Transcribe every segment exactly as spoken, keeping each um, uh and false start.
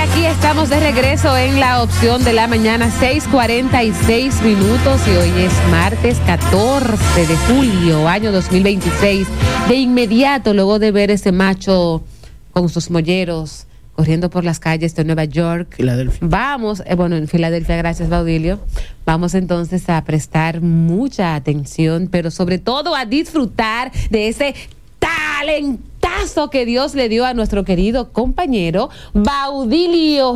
aquí estamos de regreso en la opción de la mañana, seis cuarenta y seis minutos, y hoy es martes catorce de julio, año dos mil veintiséis. De inmediato, luego de ver ese macho con sus molleros corriendo por las calles de Nueva York, Filadelfia. Vamos, eh, bueno, en Filadelfia, gracias, Baudilio. Vamos entonces a prestar mucha atención, pero sobre todo a disfrutar de ese talentazo que Dios le dio a nuestro querido compañero Baudilio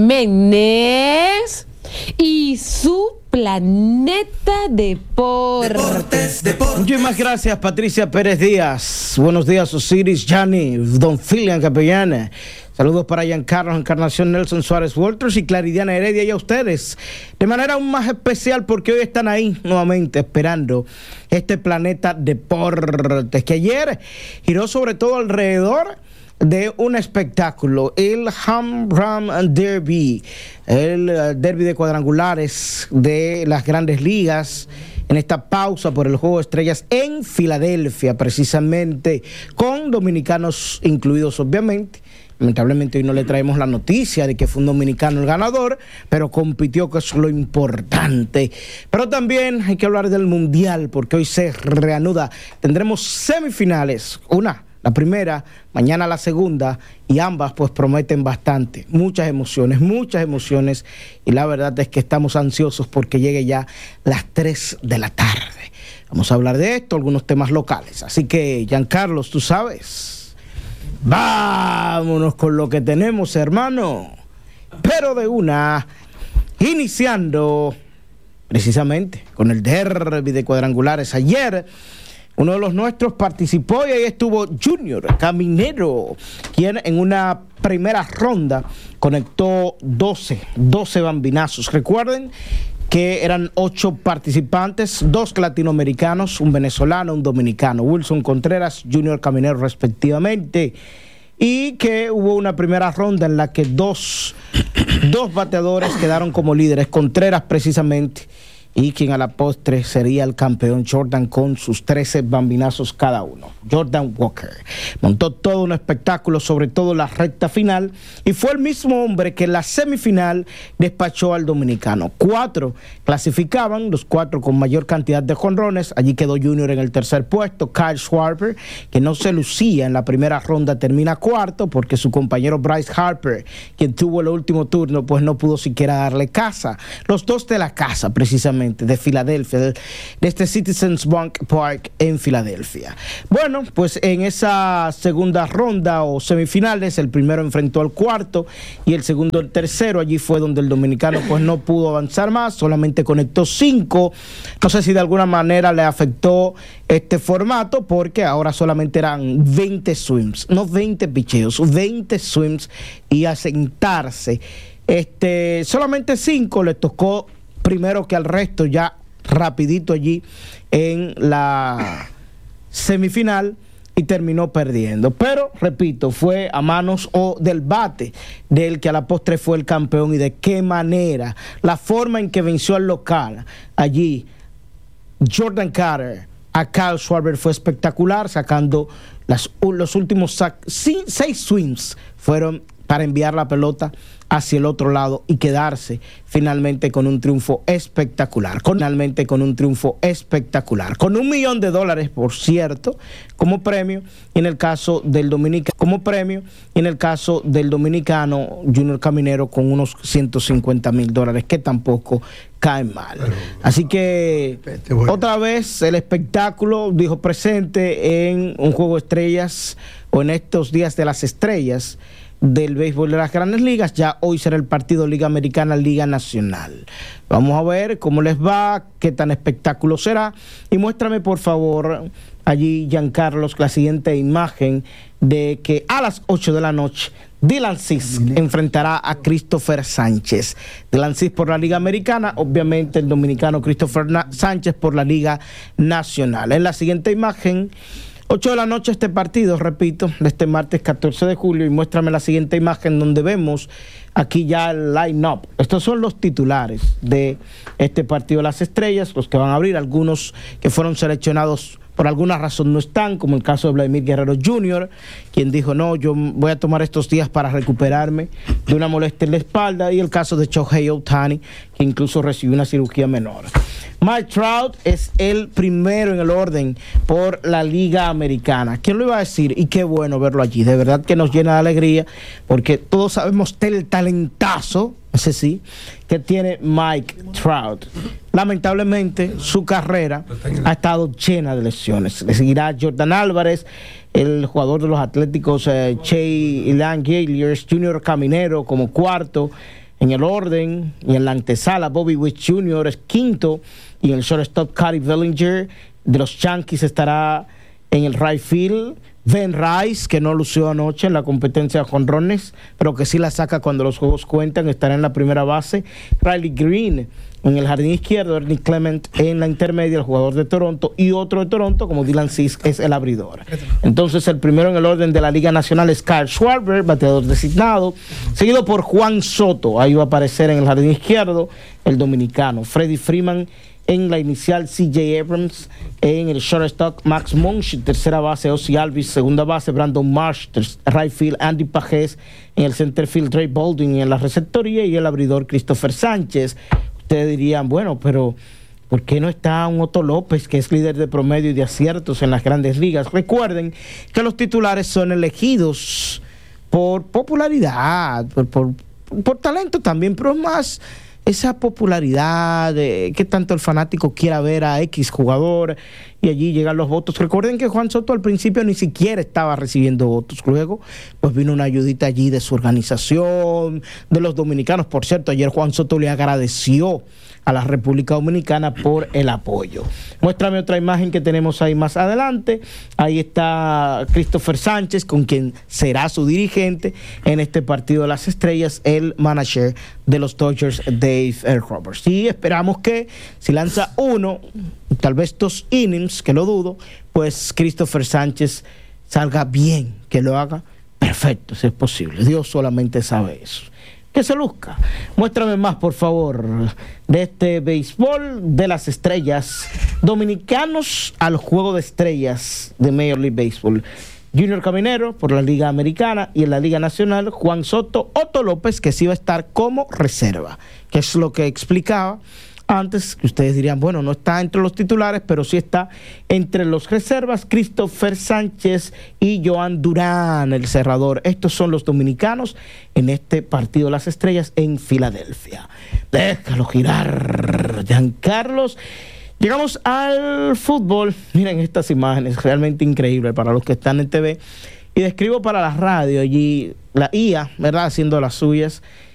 Jiménez y su Planeta Deportes. Deportes, deportes. Muchísimas gracias, Patricia Pérez Díaz. Buenos días, Osiris, Gianni, Don Filian Capellana. Saludos para Giancarlo, Encarnación, Nelson Suárez Walters y Claridiana Heredia, y a ustedes de manera aún más especial porque hoy están ahí nuevamente esperando este Planeta Deportes, que ayer giró sobre todo alrededor de un espectáculo, el Home Run Derby, el uh, derby de cuadrangulares de las Grandes Ligas, en esta pausa por el Juego de Estrellas en Filadelfia, precisamente, con dominicanos incluidos, obviamente. Lamentablemente hoy no le traemos la noticia de que fue un dominicano el ganador, pero compitió, que es lo importante. Pero también hay que hablar del Mundial, porque hoy se reanuda. Tendremos semifinales, una, la primera, mañana la segunda, y ambas pues prometen bastante, muchas emociones, muchas emociones, y la verdad es que estamos ansiosos porque llegue ya las tres de la tarde. Vamos a hablar de esto, algunos temas locales. Así que, Giancarlos, tú sabes... Vámonos con lo que tenemos, hermano. Pero de una, iniciando precisamente con el derbi de cuadrangulares. Ayer, uno de los nuestros participó y ahí estuvo Junior Caminero, quien en una primera ronda conectó doce, doce bambinazos. Recuerden que eran ocho participantes, dos latinoamericanos, un venezolano, un dominicano, Wilson Contreras, Junior Caminero respectivamente, y que hubo una primera ronda en la que dos, dos bateadores quedaron como líderes, Contreras precisamente, y quien a la postre sería el campeón, Jordan, con sus trece bambinazos cada uno. Jordan Walker montó todo un espectáculo, sobre todo la recta final, y fue el mismo hombre que en la semifinal despachó al dominicano. Cuatro clasificaban, los cuatro con mayor cantidad de jonrones. Allí quedó Junior en el tercer puesto. Kyle Schwarber, que no se lucía en la primera ronda, termina cuarto porque su compañero Bryce Harper, quien tuvo el último turno, pues no pudo siquiera darle casa. Los dos de la casa, precisamente, de Filadelfia, de, de este Citizens Bank Park en Filadelfia. Bueno, pues en esa segunda ronda o semifinales, el primero enfrentó al cuarto y el segundo al tercero. Allí fue donde el dominicano pues no pudo avanzar más, solamente conectó cinco. No sé si de alguna manera le afectó este formato, porque ahora solamente eran veinte swings, no veinte picheos, veinte swings, y a sentarse. Este, solamente cinco le tocó primero que al resto, ya rapidito allí en la semifinal, y terminó perdiendo. Pero, repito, fue a manos o del bate del que a la postre fue el campeón, y de qué manera, la forma en que venció al local allí, Jordan Carter, a Kyle Schwarber, fue espectacular, sacando las, los últimos sac, seis swings fueron para enviar la pelota hacia el otro lado y quedarse finalmente con un triunfo espectacular, con, finalmente con un triunfo espectacular, con un millón de dólares, por cierto, como premio, y en el caso del dominicano, como premio, y en el caso del dominicano Junior Caminero con unos ciento cincuenta mil dólares, que tampoco caen mal. Pero, así que bueno, otra vez el espectáculo, dijo, presente en un Juego de Estrellas, o en estos días de las estrellas del béisbol de las Grandes Ligas. Ya hoy será el partido Liga Americana, Liga Nacional. Vamos a ver cómo les va, qué tan espectáculo será, y muéstrame por favor allí, Giancarlos, la siguiente imagen de que a las ocho de la noche Dylan Cease enfrentará a Christopher Sánchez. Dylan Cease por la Liga Americana, obviamente el dominicano Christopher Sánchez por la Liga Nacional. En la siguiente imagen, ocho de la noche este partido, repito, de este martes catorce de julio, y muéstrame la siguiente imagen donde vemos aquí ya el line-up. Estos son los titulares de este partido de las estrellas, los que van a abrir, algunos que fueron seleccionados por alguna razón no están, como el caso de Vladimir Guerrero junior, quien dijo, no, yo voy a tomar estos días para recuperarme de una molestia en la espalda, y el caso de Shohei Ohtani, que incluso recibió una cirugía menor. Mike Trout es el primero en el orden por la Liga Americana. ¿Quién lo iba a decir? Y qué bueno verlo allí. De verdad que nos llena de alegría, porque todos sabemos del talentazo, ese sí, que tiene Mike Trout. Lamentablemente, su carrera ha estado llena de lesiones. Le seguirá Jordan Álvarez, el jugador de los Atléticos, eh, Shea Ilan Gilliers, Junior Caminero como cuarto en el orden, y en la antesala Bobby Witt junior es quinto, y en el shortstop Cody Bellinger de los Yankees estará en el right field. Ben Rice, que no lució anoche en la competencia de jonrones, pero que sí la saca cuando los juegos cuentan, estará en la primera base. Riley Green en el jardín izquierdo, Ernie Clement en la intermedia, el jugador de Toronto, y otro de Toronto, como Dylan Cease, es el abridor. Entonces, el primero en el orden de la Liga Nacional es Kyle Schwarber, bateador designado, seguido por Juan Soto. Ahí va a aparecer en el jardín izquierdo el dominicano. Freddie Freeman en la inicial, C J Abrams en el shortstop, Max Muncy, tercera base, Ozzie Alvis, segunda base, Brandon Marsh, right field, Andy Pages, en el center field, Trey Baldwin en la receptoría, y el abridor, Christopher Sánchez. Ustedes dirían, bueno, pero ¿por qué no está un Otto López, que es líder de promedio y de aciertos en las grandes ligas? Recuerden que los titulares son elegidos por popularidad, por, por, por talento también, pero más esa popularidad, de que tanto el fanático quiera ver a X jugador, y allí llegan los votos. Recuerden que Juan Soto al principio ni siquiera estaba recibiendo votos. Luego, pues vino una ayudita allí de su organización, de los dominicanos. Por cierto, ayer Juan Soto le agradeció a la República Dominicana por el apoyo. Muéstrame otra imagen que tenemos ahí más adelante. Ahí está Christopher Sánchez, con quien será su dirigente en este partido de las estrellas, el manager de los Dodgers, Dave Roberts. Y esperamos que si lanza uno, tal vez dos innings, que lo dudo, pues Christopher Sánchez salga bien, que lo haga perfecto, si es posible. Dios solamente sabe eso. Que se luzca. Muéstrame más, por favor, de este béisbol de las estrellas. Dominicanos al juego de estrellas de Major League Baseball. Junior Caminero por la Liga Americana, y en la Liga Nacional, Juan Soto, Otto López, que sí va a estar como reserva, que es lo que explicaba antes, que ustedes dirían, bueno, no está entre los titulares, pero sí está entre los reservas, Christopher Sánchez y Joan Durán, el cerrador. Estos son los dominicanos en este partido de las estrellas en Filadelfia. Déjalo girar, Giancarlos. Llegamos al fútbol. Miren estas imágenes, realmente increíbles para los que están en T V. Y describo para la radio allí, la I A, ¿verdad?, haciendo las suyas.